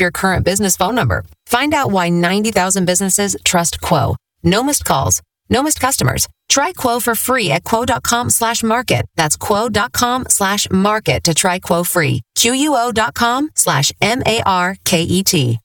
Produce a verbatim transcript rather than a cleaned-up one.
your current business phone number. Find out why ninety thousand businesses trust Quo. No missed calls, no missed customers. Try Quo for free at quo.com slash market. That's quo.com slash market to try Quo free. Q U O dot com slash M A R K E T.